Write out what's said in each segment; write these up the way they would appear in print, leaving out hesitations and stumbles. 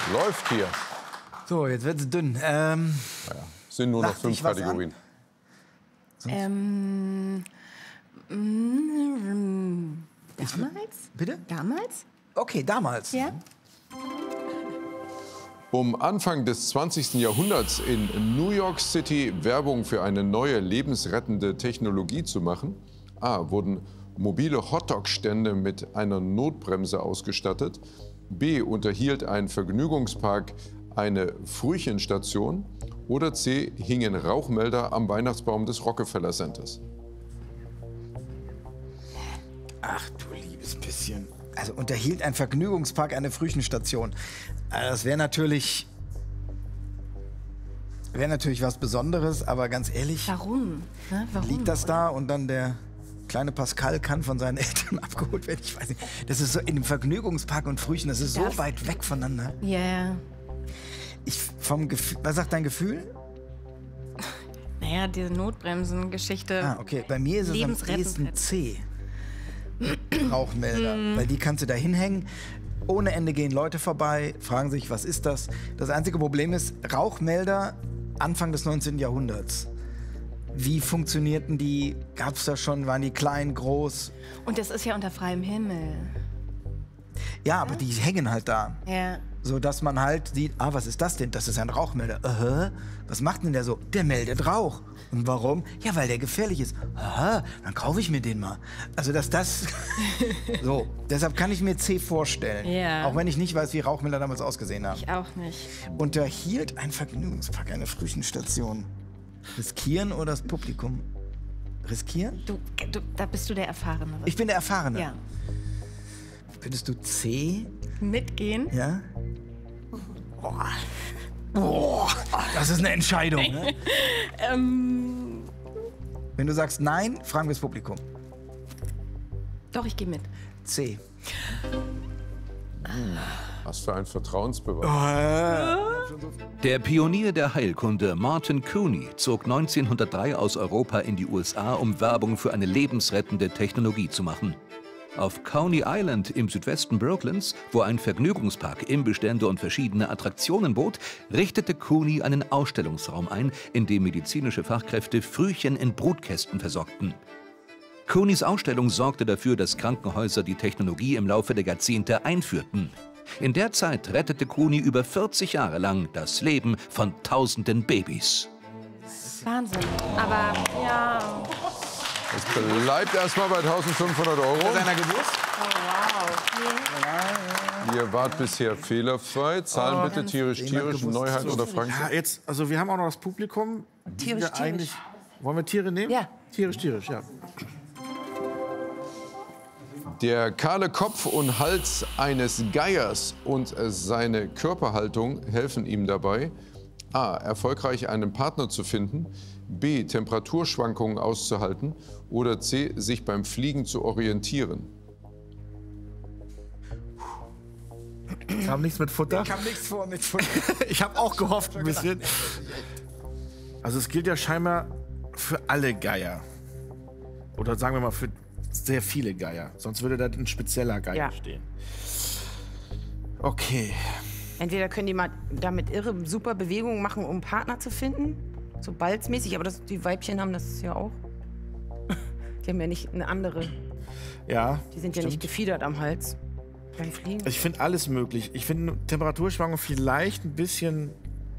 Läuft hier. So, jetzt wird es dünn. Naja, sind nur noch 5 Kategorien. Damals? Bitte? Damals? Okay, damals. Ja. Um Anfang des 20. Jahrhunderts in New York City Werbung für eine neue lebensrettende Technologie zu machen, wurden mobile Hotdog-Stände mit einer Notbremse ausgestattet, B, unterhielt ein Vergnügungspark eine Frühchenstation oder C, hingen Rauchmelder am Weihnachtsbaum des Rockefeller Centers. Ach du liebes bisschen. Also unterhielt ein Vergnügungspark eine Frühchenstation. Das wäre natürlich was Besonderes, aber ganz ehrlich, Warum? Ne? Warum? liegt das da und dann der kleine Pascal kann von seinen Eltern abgeholt werden? Ich weiß nicht. Das ist so in dem Vergnügungspark und Frühchen, das ist so weit weg voneinander. Ja. Vom Gefühl, was sagt dein Gefühl? Naja, diese Notbremsen-Geschichte. Okay. Bei mir ist es am ehesten C. Rauchmelder. Weil die kannst du da hinhängen. Ohne Ende gehen Leute vorbei, fragen sich, was ist das? Das einzige Problem ist, Rauchmelder Anfang des 19. Jahrhunderts. Wie funktionierten die? Gab es da schon? Waren die klein, groß? Und das ist ja unter freiem Himmel. Ja, aber die hängen halt da. Ja. So dass man halt sieht, was ist das denn? Das ist ein Rauchmelder. Was macht denn der so? Der meldet Rauch. Und warum? Ja, weil der gefährlich ist. Dann kaufe ich mir den mal. Also dass das... So, deshalb kann ich mir C vorstellen. Ja. Auch wenn ich nicht weiß, wie Rauchmelder damals ausgesehen haben. Ich auch nicht. Unterhielt ein Vergnügungspark eine Frühchenstation? Riskieren oder das Publikum? Riskieren? Da bist du der Erfahrene. Ich bin der Erfahrene. Ja. Würdest du C? Mitgehen? Ja? Boah, das ist eine Entscheidung. Ne? Wenn du sagst nein, fragen wir das Publikum. Doch, ich gehe mit. C. Was für ein Vertrauensbeweis. Der Pionier der Heilkunde Martin Cooney zog 1903 aus Europa in die USA, um Werbung für eine lebensrettende Technologie zu machen. Auf Coney Island im Südwesten Brooklyns, wo ein Vergnügungspark Imbestände und verschiedene Attraktionen bot, richtete Cooney einen Ausstellungsraum ein, in dem medizinische Fachkräfte Frühchen in Brutkästen versorgten. Cooneys Ausstellung sorgte dafür, dass Krankenhäuser die Technologie im Laufe der Jahrzehnte einführten. In der Zeit rettete Cooney über 40 Jahre lang das Leben von tausenden Babys. Wahnsinn. Aber ja. Es bleibt erstmal bei 1.500 €. Hat einer gewusst? Ihr wart bisher fehlerfrei. Zahlen bitte tierisch, Neuheit oder Frankfurt? Ja, jetzt, also wir haben auch noch das Publikum. Tierisch. Wollen wir Tiere nehmen? Ja. Tierisch, ja. Der kahle Kopf und Hals eines Geiers und seine Körperhaltung helfen ihm dabei, A, erfolgreich einen Partner zu finden, B, Temperaturschwankungen auszuhalten oder C, sich beim Fliegen zu orientieren. Kam nichts mit Futter? Kam nichts vor mit Futter. Ich habe auch gehofft ein bisschen. Also es gilt ja scheinbar für alle Geier. Oder sagen wir mal für sehr viele Geier. Sonst würde da ein spezieller Geier stehen. Okay. Entweder können die mal damit irre super Bewegungen machen, um einen Partner zu finden. So balzmäßig, aber die Weibchen haben das ja auch. Die haben ja nicht eine andere. Ja. Die sind ja nicht gefiedert am Hals beim Fliegen. Ich finde alles möglich. Ich finde Temperaturschwankungen vielleicht ein bisschen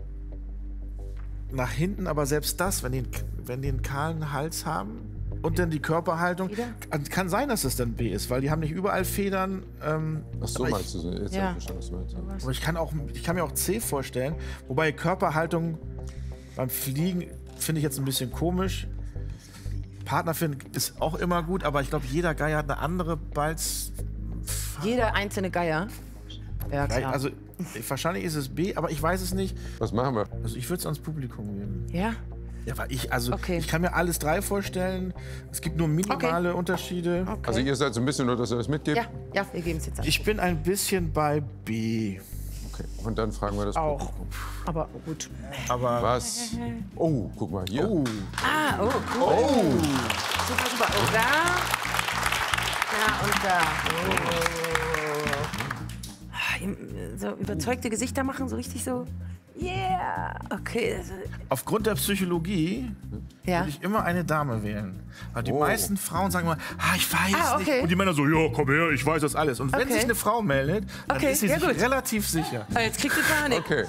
nach hinten, aber selbst das, wenn die einen kahlen Hals haben und dann die Körperhaltung, kann sein, dass es dann B ist, weil die haben nicht überall Federn. Ach so, meinst du? Jetzt hab ich verstanden, was du meinst. Aber ich kann mir auch C vorstellen, wobei Körperhaltung beim Fliegen finde ich jetzt ein bisschen komisch. Partner finden ist auch immer gut, aber ich glaube, jeder Geier hat eine andere Balz. Jeder einzelne Geier. Ja, klar. Also wahrscheinlich ist es B, aber ich weiß es nicht. Was machen wir? Also ich würde es ans Publikum geben. Ja? Ja, weil ich kann mir alles drei vorstellen. Es gibt nur minimale Unterschiede. Okay. Also ihr seid so ein bisschen nur, dass ihr das mitgebt? Ja, wir geben es jetzt an. Ich bin ein bisschen bei B. Okay, und dann fragen wir das Auch. Publikum. Aber gut. Aber Was? Oh, guck mal hier. Cool. Super. Und da. Ja, und da. so überzeugte Gesichter machen, so richtig so. Yeah, okay. Aufgrund der Psychologie würde ich immer eine Dame wählen. Weil die meisten Frauen sagen immer, ich weiß nicht. Und die Männer so, ja, komm her, ich weiß das alles. Und wenn sich eine Frau meldet, dann ist sie sich relativ sicher. Jetzt kriegt sie Panik. Okay.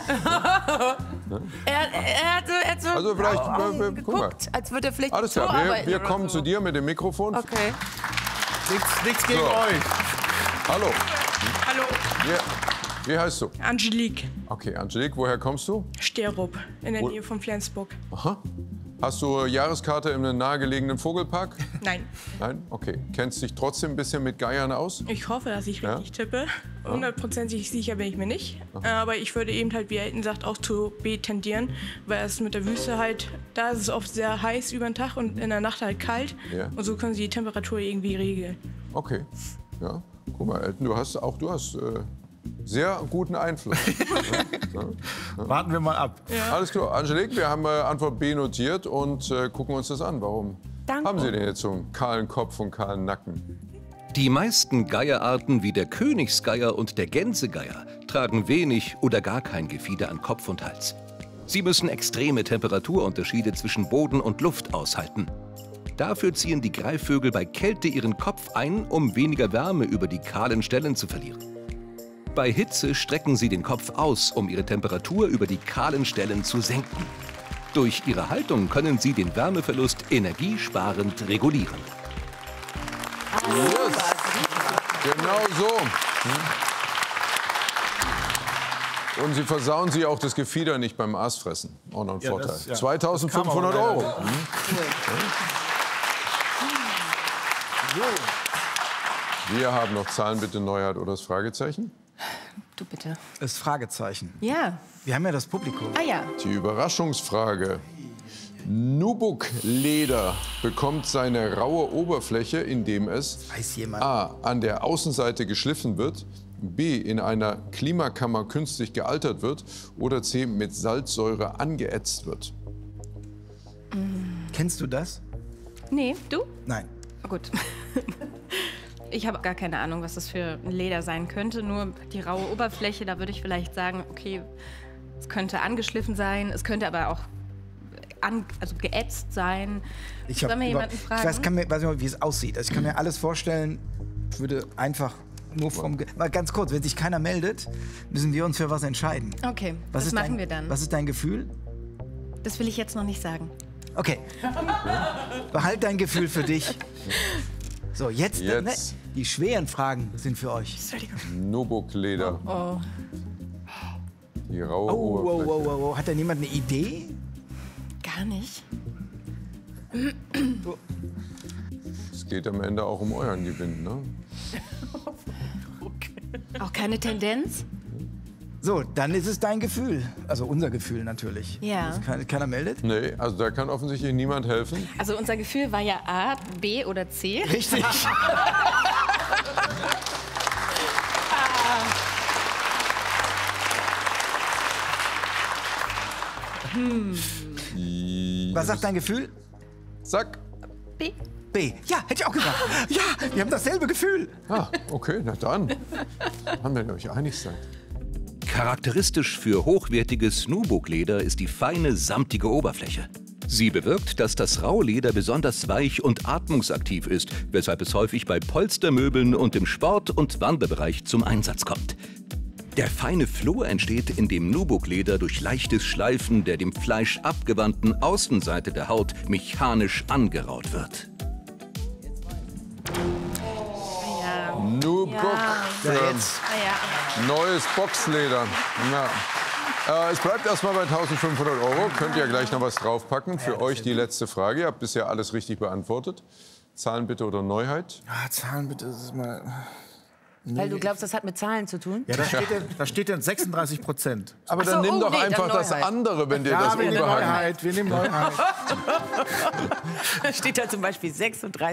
Er hat so Also vielleicht, geguckt, als würde er vielleicht alles so klar, arbeiten wir oder kommen so. zu dir mit dem Mikrofon. Okay. Nichts gegen euch. Hallo. Hallo, Wie heißt du? Angelique, Okay, Angelique, woher kommst du? Sterup, in der Nähe von Flensburg. Aha. Hast du Jahreskarte in einem nahegelegenen Vogelpark? Nein, Nein? Okay. Kennst dich trotzdem ein bisschen mit Geiern aus? ich hoffe, dass ich richtig tippe. 100%ig sicher bin ich mir nicht. Aber ich würde eben halt, wie Elton sagt, auch zu B tendieren, weil es mit der Wüste halt, da ist es oft sehr heiß über den Tag und in der Nacht halt kalt. Ja. Und so können sie die Temperatur irgendwie regeln. Okay. Ja. Guck mal, Elton, du hast sehr guten Einfluss. Warten wir mal ab. Alles klar. Angelique, wir haben Antwort B notiert und gucken uns das an. Warum haben Sie denn jetzt so einen kahlen Kopf und kahlen Nacken? Die meisten Geierarten wie der Königsgeier und der Gänsegeier tragen wenig oder gar kein Gefieder an Kopf und Hals. Sie müssen extreme Temperaturunterschiede zwischen Boden und Luft aushalten. Dafür ziehen die Greifvögel bei Kälte ihren Kopf ein, um weniger Wärme über die kahlen Stellen zu verlieren. Bei Hitze strecken sie den Kopf aus, um ihre Temperatur über die kahlen Stellen zu senken. Durch ihre Haltung können sie den Wärmeverlust energiesparend regulieren. Yes. Genau so. Und Sie versauen Sie auch das Gefieder nicht beim Aasfressen. Auch noch ein Vorteil. 2.500 Euro. Wir haben noch Zahlen, bitte, Neuheit oder das Fragezeichen. Du bitte. Das Fragezeichen. Ja. Wir haben ja das Publikum. Ah ja. Die Überraschungsfrage. Nubuk-Leder bekommt seine raue Oberfläche, indem es Weiß jemand? A. an der Außenseite geschliffen wird, B. in einer Klimakammer künstlich gealtert wird oder C. mit Salzsäure angeätzt wird. Kennst du das? Nee, du? Nein. Oh, gut. Ich habe gar keine Ahnung, was das für ein Leder sein könnte. Nur die raue Oberfläche, da würde ich vielleicht sagen, okay, es könnte angeschliffen sein, es könnte aber auch geätzt sein. Sollen wir jemanden fragen? Ich weiß nicht, wie es aussieht. Also ich kann mir alles vorstellen. Ich würde einfach nur mal ganz kurz, wenn sich keiner meldet, müssen wir uns für was entscheiden. Okay, was machen wir dann? Was ist dein Gefühl? Das will ich jetzt noch nicht sagen. Okay. Behalt dein Gefühl für dich. So, jetzt. Die schweren Fragen sind für euch. Nubuk-Leder. Oh. Die raue Oberfläche. Oh. Hat da niemand eine Idee? Gar nicht. Es geht am Ende auch um euren Gewinn, ne? Auch keine Tendenz? So, dann ist es dein Gefühl. Also unser Gefühl natürlich. Ja. Dass keiner meldet? Nee, also da kann offensichtlich niemand helfen. Also unser Gefühl war ja A, B oder C. Richtig. Was sagt dein Gefühl? Zack. B. B. Ja, hätte ich auch gesagt. Ja, wir haben dasselbe Gefühl. Ah, okay, na dann. Haben wir euch einig sein. Charakteristisch für hochwertiges Nubuk-Leder ist die feine, samtige Oberfläche. Sie bewirkt, dass das Rauleder besonders weich und atmungsaktiv ist, weshalb es häufig bei Polstermöbeln und im Sport- und Wanderbereich zum Einsatz kommt. Der feine Floh entsteht, indem Nubuk-Leder durch leichtes Schleifen der dem Fleisch abgewandten Außenseite der Haut mechanisch angeraut wird. Nubuk. Neues Boxleder. Ja. Es bleibt erstmal bei 1.500 Euro. Könnt ihr ja gleich noch was draufpacken. Für euch die letzte Frage. Ihr habt bisher alles richtig beantwortet. Zahlen bitte oder Neuheit? Zahlen bitte, das ist mal... Weil du glaubst, das hat mit Zahlen zu tun? Ja, da steht dann 36%. Aber dann nimm doch einfach das andere, wenn dir das unbehaglich ist. Wir nehmen Neuheit. Da steht da zum Beispiel 36%.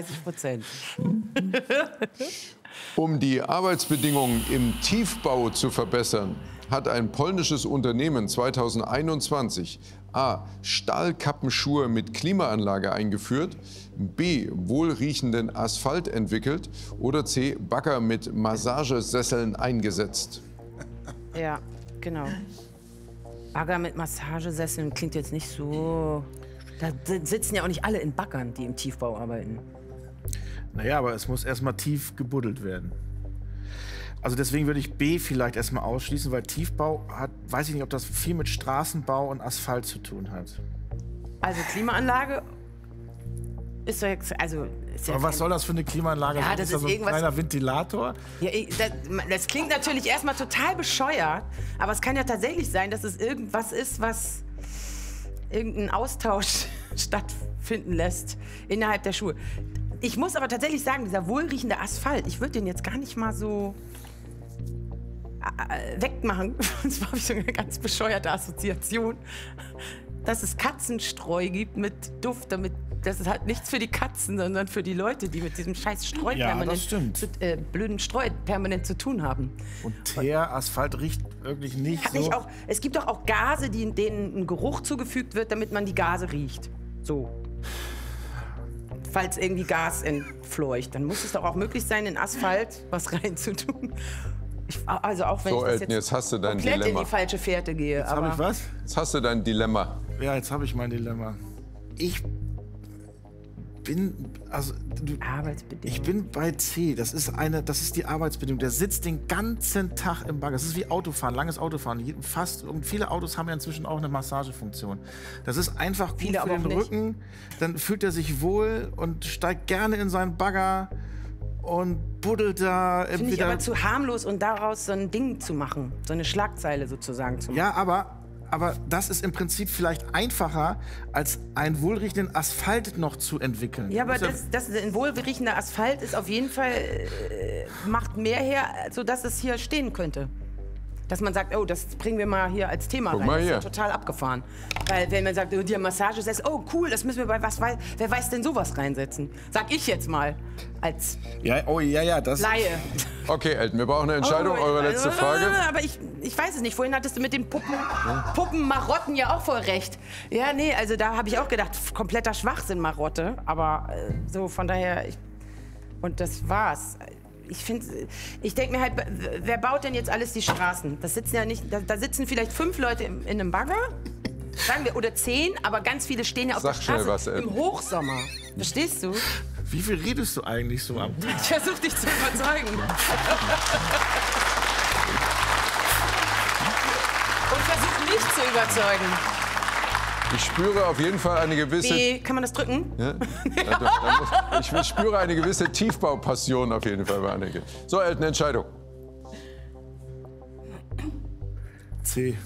Um die Arbeitsbedingungen im Tiefbau zu verbessern, hat ein polnisches Unternehmen 2021 A. Stahlkappenschuhe mit Klimaanlage eingeführt, B. wohlriechenden Asphalt entwickelt oder C. Bagger mit Massagesesseln eingesetzt. Ja, genau. Bagger mit Massagesesseln klingt jetzt nicht so... Da sitzen ja auch nicht alle in Baggern, die im Tiefbau arbeiten. Naja, aber es muss erstmal tief gebuddelt werden. Also deswegen würde ich B vielleicht erstmal ausschließen, weil Tiefbau hat, weiß ich nicht, ob das viel mit Straßenbau und Asphalt zu tun hat. Also Klimaanlage ist doch jetzt, also... Ist ja Aber was soll das für eine Klimaanlage sein? Ja, das ist so ein irgendwas... kleiner Ventilator? Ja, das klingt natürlich erstmal total bescheuert, aber es kann ja tatsächlich sein, dass es irgendwas ist, was irgendeinen Austausch stattfinden lässt innerhalb der Schuhe. Ich muss aber tatsächlich sagen, dieser wohlriechende Asphalt, ich würde den jetzt gar nicht mal so wegmachen. Das war so eine ganz bescheuerte Assoziation, dass es Katzenstreu gibt mit Duft, damit das ist halt nichts für die Katzen, sondern für die Leute, die mit diesem scheiß Streu blöden Streu permanent zu tun haben. Und Teer-Asphalt riecht wirklich nicht Hat so. nicht auch, es gibt doch auch Gase, denen ein Geruch zugefügt wird, damit man die Gase riecht. So. Falls irgendwie Gas entfleucht, dann muss es doch auch möglich sein, in Asphalt was reinzutun. Also auch wenn So, ich das Elton, jetzt hast du dein komplett Dilemma. in die falsche Fährte gehe. Jetzt habe ich was? Jetzt hast du dein Dilemma. Ja, jetzt habe ich mein Dilemma. Ich bin, also ich bin bei C. Das ist die Arbeitsbedingung. Der sitzt den ganzen Tag im Bagger. Das ist wie Autofahren, langes Autofahren. Und viele Autos haben ja inzwischen auch eine Massagefunktion. Das ist einfach gut Viele für aber den auch nicht. Rücken. Dann fühlt er sich wohl und steigt gerne in seinen Bagger und buddelt da Finde ich entweder. aber zu harmlos und daraus so ein Ding zu machen, so eine Schlagzeile sozusagen zu machen. Ja, aber das ist im Prinzip vielleicht einfacher, als einen wohlriechenden Asphalt noch zu entwickeln. Ja, aber Das das ein wohlriechender Asphalt ist auf jeden Fall, macht mehr her, sodass es hier stehen könnte. Dass man sagt, oh, das bringen wir mal hier als Thema Guck rein. mal Das ist hier. ja total abgefahren. Weil wenn man sagt, oh, die Massage ist, oh cool, das müssen wir bei wer weiß denn sowas reinsetzen? Sag ich jetzt mal als ja, das. Laie. Okay, Elton, wir brauchen eine Entscheidung. Eure letzte Frage. Aber ich weiß es nicht. Vorhin hattest du mit den Puppenmarotten ja auch voll recht. Ja, nee, also da habe ich auch gedacht, kompletter Schwachsinn, Marotte. Aber so von daher, und das war's. Ich denke mir halt, wer baut denn jetzt alles die Straßen? Das sitzen ja nicht, da sitzen vielleicht 5 Leute in einem Bagger, sagen wir, oder 10, aber ganz viele stehen ja auf Sag der schnell Straße was, Elton. im Hochsommer. Verstehst du? Wie viel redest du eigentlich so am Tag? Ich versuche dich zu überzeugen. Und versuche mich zu überzeugen. Ich spüre auf jeden Fall eine gewisse... Kann man das drücken? Ja? Ich spüre eine gewisse Tiefbaupassion auf jeden Fall bei Anneke. So, Elton, Entscheidung. C.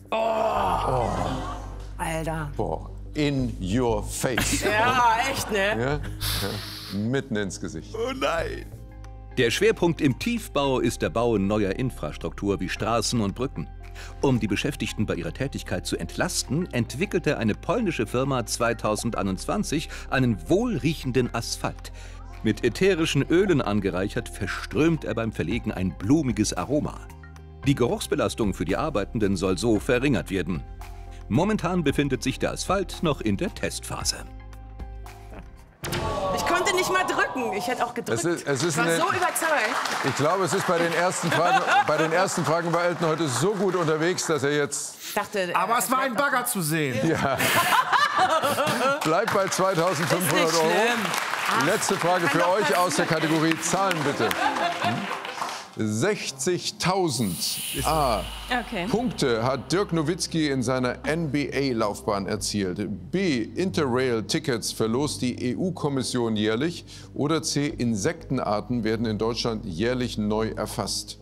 Alter. Boah, in your face. Ja, echt, ne? Ja? Ja. Mitten ins Gesicht. Oh nein. Der Schwerpunkt im Tiefbau ist der Bau neuer Infrastruktur wie Straßen und Brücken. Um die Beschäftigten bei ihrer Tätigkeit zu entlasten, entwickelte eine polnische Firma 2021 einen wohlriechenden Asphalt. Mit ätherischen Ölen angereichert, verströmt er beim Verlegen ein blumiges Aroma. Die Geruchsbelastung für die Arbeitenden soll so verringert werden. Momentan befindet sich der Asphalt noch in der Testphase. Ich konnte nicht mal drücken. Ich hätte auch gedrückt. Es ist ich war eine- so überzeugt. Ich glaube, es ist bei den ersten Fragen bei Elton heute so gut unterwegs, dass er jetzt Ich dachte, Aber es war ein Bagger zu sehen. bleibt bei 2.500 Ist nicht Euro. schlimm. Letzte Frage kann für doch euch aus der passieren. Kategorie Zahlen, bitte. 60.000 Okay. Punkte hat Dirk Nowitzki in seiner NBA-Laufbahn erzielt. B. Interrail-Tickets verlost die EU-Kommission jährlich. Oder C. Insektenarten werden in Deutschland jährlich neu erfasst.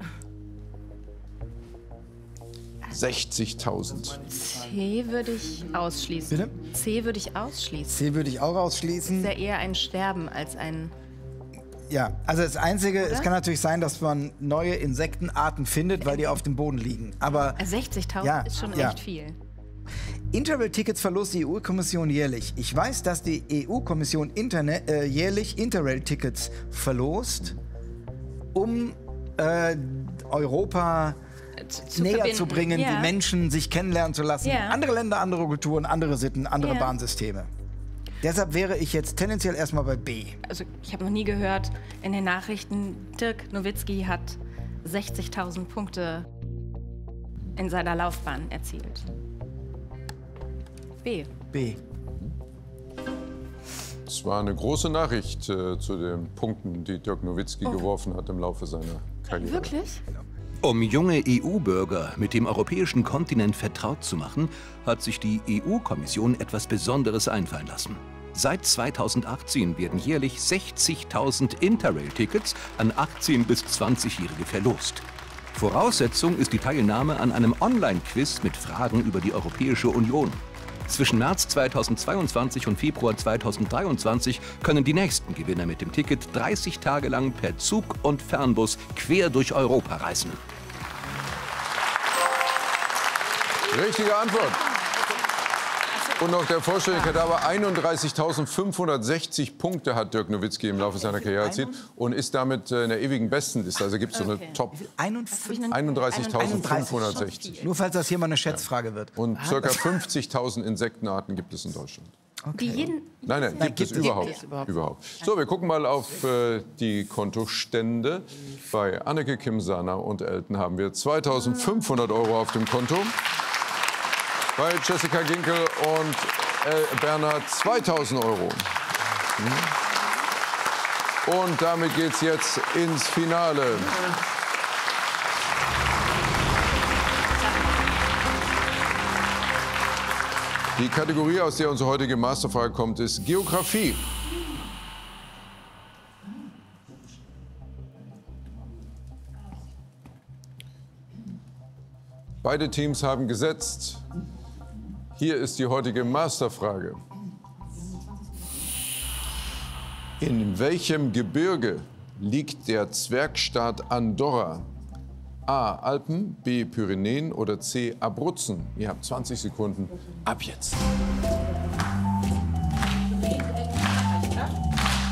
60.000. C würde ich ausschließen. Bitte? C würde ich ausschließen. C würde ich auch ausschließen. Das ist ja eher ein Sterben als ein... Ja, also das Einzige, es kann natürlich sein, dass man neue Insektenarten findet, weil die auf dem Boden liegen. Aber 60.000 Ja, ist schon ja. echt viel. Interrail-Tickets verlost die EU-Kommission jährlich. Ich weiß, dass die EU-Kommission jährlich Interrail-Tickets verlost, um Europa näher verbinden. zu bringen, Ja. die Menschen sich kennenlernen zu lassen. Ja. Andere Länder, andere Kulturen, andere Sitten, andere Ja. Bahnsysteme. Deshalb wäre ich jetzt tendenziell erstmal bei B. Also ich habe noch nie gehört in den Nachrichten, Dirk Nowitzki hat 60.000 Punkte in seiner Laufbahn erzielt? B. B. Es war eine große Nachricht zu den Punkten, die Dirk Nowitzki geworfen hat im Laufe seiner Karriere. Wirklich? Um junge EU-Bürger mit dem europäischen Kontinent vertraut zu machen, hat sich die EU-Kommission etwas Besonderes einfallen lassen. Seit 2018 werden jährlich 60.000 Interrail-Tickets an 18- bis 20-Jährige verlost. Voraussetzung ist die Teilnahme an einem Online-Quiz mit Fragen über die Europäische Union. Zwischen März 2022 und Februar 2023 können die nächsten Gewinner mit dem Ticket 30 Tage lang per Zug und Fernbus quer durch Europa reisen. Richtige Antwort. Und noch der Vollständigkeit aber 31.560 Punkte hat Dirk Nowitzki im Laufe seiner Karriere erzielt und ist damit in der ewigen Bestenliste. Also gibt es so eine Top 31.560. Nur falls das hier mal eine Schätzfrage wird. Und ca. 50.000 Insektenarten gibt es in Deutschland. Die jeden. Nein, gibt es überhaupt. So, wir gucken mal auf die Kontostände. Bei Anneke Kimsaner und Elton haben wir 2.500 € auf dem Konto. Bei Jessica Ginkel und Bernhard 2.000 €. Und damit geht's jetzt ins Finale. Die Kategorie, aus der unsere heutige Masterfrage kommt, ist Geografie. Beide Teams haben gesetzt. Hier ist die heutige Masterfrage. In welchem Gebirge liegt der Zwergstaat Andorra? A. Alpen, B. Pyrenäen oder C. Abruzzen? Ihr habt 20 Sekunden. Ab jetzt.